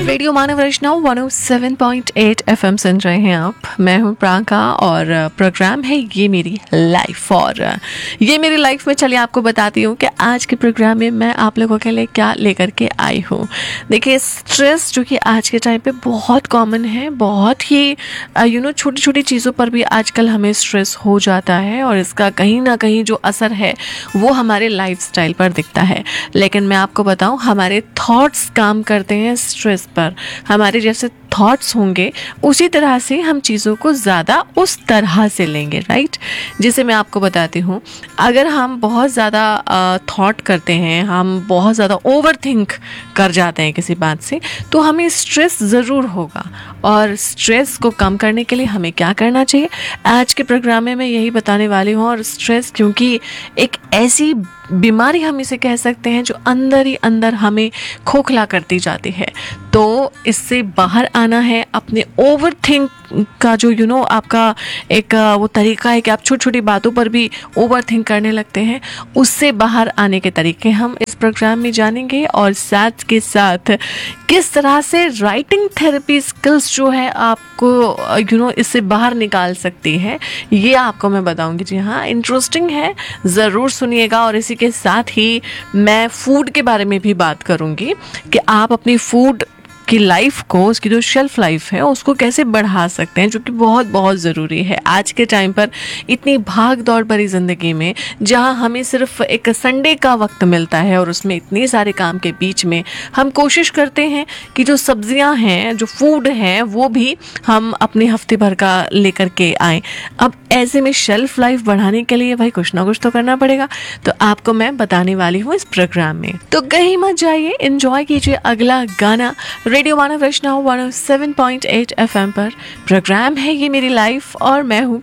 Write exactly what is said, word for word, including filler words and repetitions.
Radio मानव वैष्णव one O seven point eight FM सुन रहे हैं आप। मैं हूं प्रांका और प्रोग्राम है ये मेरी लाइफ। और ये मेरी लाइफ में चलिए आपको बताती हूँ कि आज के प्रोग्राम में मैं आप लोगों के लिए क्या लेकर के आई हूँ। देखिए, स्ट्रेस जो कि आज के टाइम पे बहुत कॉमन है, बहुत ही यू नो छोटी छोटी चीज़ों पर भी आजकल हमें स्ट्रेस हो जाता है और इसका कहीं ना कहीं जो असर है वो हमारे लाइफस्टाइल पर दिखता है। लेकिन मैं आपको बताऊँ, हमारे थॉट्स काम करते हैं स्ट्रेस पर। हमारे जैसे थॉट्स होंगे उसी तरह से हम चीज़ों को ज़्यादा उस तरह से लेंगे, राइट। जिसे मैं आपको बताती हूँ, अगर हम बहुत ज़्यादा थॉट करते हैं, हम बहुत ज़्यादा ओवर थिंक कर जाते हैं किसी बात से, तो हमें स्ट्रेस ज़रूर होगा। और स्ट्रेस को कम करने के लिए हमें क्या करना चाहिए, आज के प्रोग्राम में मैं यही बताने वाली हूँ। और स्ट्रेस क्योंकि एक ऐसी बीमारी हम इसे कह सकते हैं जो अंदर ही अंदर हमें खोखला करती जाती है, तो इससे बाहर आना है। अपने ओवर थिंक का जो यू नो आपका एक वो तरीका है कि आप छोटी छोटी बातों पर भी ओवर थिंक करने लगते हैं, उससे बाहर आने के तरीके हम इस प्रोग्राम में जानेंगे। और साथ के साथ किस तरह से राइटिंग थेरेपी स्किल्स जो है आपको यू नो इससे बाहर निकाल सकती है, ये आपको मैं बताऊंगी। जी हाँ, इंटरेस्टिंग है, ज़रूर सुनिएगा। और इसी के साथ ही मैं फूड के बारे में भी बात करूंगी कि आप अपनी फूड की लाइफ को, उसकी जो शेल्फ लाइफ है उसको कैसे बढ़ा सकते हैं, जो कि बहुत बहुत ज़रूरी है आज के टाइम पर। इतनी भाग दौड़ भरी ज़िंदगी में जहां हमें सिर्फ एक संडे का वक्त मिलता है और उसमें इतने सारे काम के बीच में हम कोशिश करते हैं कि जो सब्जियां हैं, जो फूड है, वो भी हम अपने हफ्ते भर का लेकर के आएँ। अब ऐसे में शेल्फ लाइफ बढ़ाने के लिए भाई कुछ ना कुछ तो करना पड़ेगा, तो आपको मैं बताने वाली हूँ इस प्रोग्राम में। तो कहीं मत जाइए, एंजॉय कीजिए अगला गाना। रेडियो मानव वैष्णव one O seven point eight FM पर प्रोग्राम है ये मेरी लाइफ और मैं हूँ